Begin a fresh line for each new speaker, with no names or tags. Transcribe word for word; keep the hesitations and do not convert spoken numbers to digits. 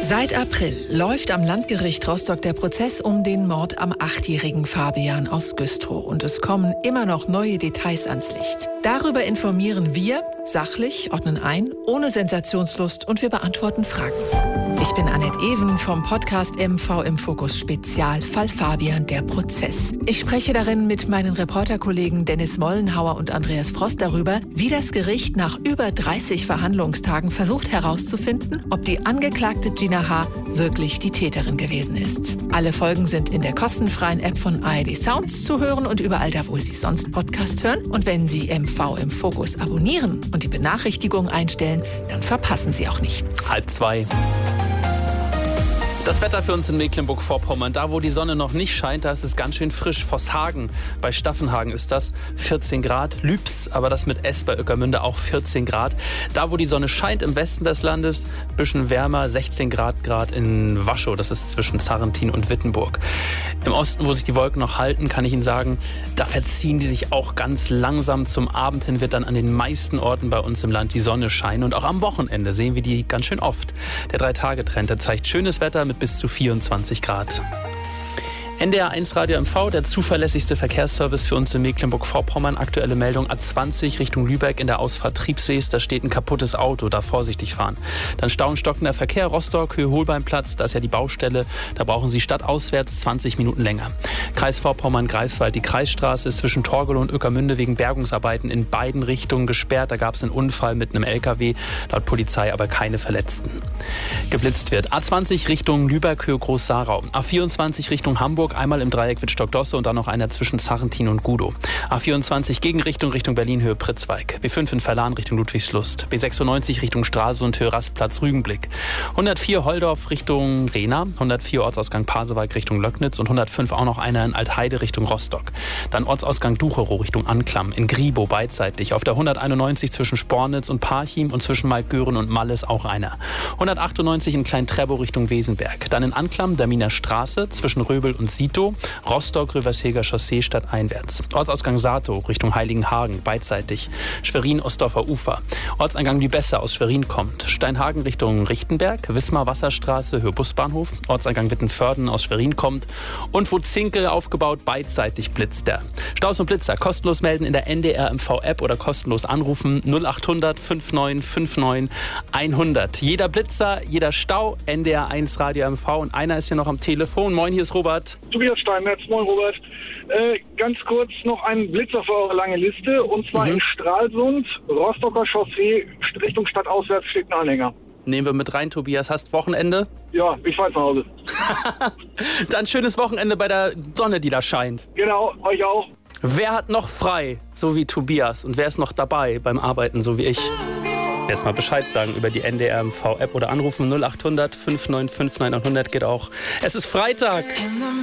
Seit April läuft am Landgericht Rostock der Prozess um den Mord am achtjährigen Fabian aus Güstrow. Und es kommen immer noch neue Details ans Licht. Darüber informieren wir, sachlich, ordnen ein, ohne Sensationslust und wir beantworten Fragen. Ich bin Annette Even vom Podcast M V im Fokus Spezial Fall Fabian, der Prozess. Ich spreche darin mit meinen Reporterkollegen Dennis Mollenhauer und Andreas Frost darüber, wie das Gericht nach über dreißig Verhandlungstagen versucht herauszufinden, ob die angeklagte Gina H. wirklich die Täterin gewesen ist. Alle Folgen sind in der kostenfreien App von A R D Sounds zu hören und überall da, wo Sie sonst Podcast hören. Und wenn Sie M V im Fokus abonnieren und die Benachrichtigungen einstellen, dann verpassen Sie auch nichts.
Halb zwei. Das Wetter für uns in Mecklenburg-Vorpommern, da wo die Sonne noch nicht scheint, da ist es ganz schön frisch. Vosshagen, bei Staffenhagen ist das vierzehn Grad. Lübs, aber das mit S bei Ueckermünde auch vierzehn Grad. Da wo die Sonne scheint im Westen des Landes, ein bisschen wärmer, sechzehn Grad Grad in Waschow, das ist zwischen Sarrentin und Wittenburg. Im Osten, wo sich die Wolken noch halten, kann ich Ihnen sagen, da verziehen die sich auch ganz langsam. Zum Abend hin wird dann an den meisten Orten bei uns im Land die Sonne scheinen. Und auch am Wochenende sehen wir die ganz schön oft. Der Drei-Tage-Trend, der zeigt schönes Wetter mit bis zu vierundzwanzig Grad. N D R eins Radio M V, der zuverlässigste Verkehrsservice für uns in Mecklenburg-Vorpommern. Aktuelle Meldung A zwanzig Richtung Lübeck in der Ausfahrt Triebsees. Da steht ein kaputtes Auto, da vorsichtig fahren. Dann Stau und stockender Verkehr, Rostock, Höhe Holbeinplatz, da ist ja die Baustelle. Da brauchen Sie stadtauswärts zwanzig Minuten länger. Kreis Vorpommern-Greifswald, die Kreisstraße ist zwischen Torgelow und Ueckermünde wegen Bergungsarbeiten in beiden Richtungen gesperrt. Da gab es einen Unfall mit einem L K W, laut Polizei aber keine Verletzten. Geblitzt wird A zwanzig Richtung Lübeck, Höhe Groß-Sarau. A vierundzwanzig Richtung Hamburg, einmal im Dreieck Wittstock-Dosse und dann noch einer zwischen Sarrentin und Gudow. A vierundzwanzig Gegenrichtung Richtung Berlin, Höhe Pritzwalk. B fünf in Verlan Richtung Ludwigslust. B sechsundneunzig Richtung Stralsund, Höhe Rastplatz Rügenblick. hundertvier Holdorf Richtung Rehna, hundertvier Ortsausgang Pasewalk Richtung Löcknitz und hundertfünf auch noch einer in Altheide Richtung Rostock. Dann Ortsausgang Ducherow Richtung Anklam, in Gribow beidseitig. Auf der hunderteinundneunzig zwischen Spornitz und Parchim und zwischen Maltgören und Malles auch einer. hundertachtundneunzig in Klein-Trebow Richtung Wesenberg. Dann in Anklam Daminer Straße zwischen Röbel und Sito, Rostock-Röversheger Chaussee stadteinwärts. Ortsausgang Saatow Richtung Heiligenhagen, beidseitig. Schwerin-Ostdorfer Ufer. Ortseingang Lübesse aus Schwerin kommt. Steinhagen Richtung Richtenberg, Wismar-Wasserstraße, Höhe Busbahnhof. Ortseingang Wittenförden aus Schwerin kommt. Und wo Zinkel aufgebaut, beidseitig blitzt der. Staus und Blitzer kostenlos melden in der N D R M V-App oder kostenlos anrufen null achthundert neunundfünfzig neunundfünfzig hundert. Jeder Blitzer, jeder Stau, N D R eins Radio M V und einer ist hier noch am Telefon. Moin, hier ist Robert.
Tobias Steinmetz, moin Robert. Äh, ganz kurz noch ein Blitzer für eure lange Liste. Und zwar mhm. in Stralsund, Rostocker Chaussee, Richtung Stadtauswärts steht ein Anhänger.
Nehmen wir mit rein, Tobias. Hast Wochenende?
Ja, ich fahr jetzt nach Hause.
Dann schönes Wochenende bei der Sonne, die da scheint.
Genau, euch auch.
Wer hat noch frei, so wie Tobias? Und wer ist noch dabei beim Arbeiten, so wie ich? Erstmal Bescheid sagen über die N D R M V-App oder anrufen null achthundert neunundfünfzig neunundfünfzig hundert geht auch. Es ist Freitag.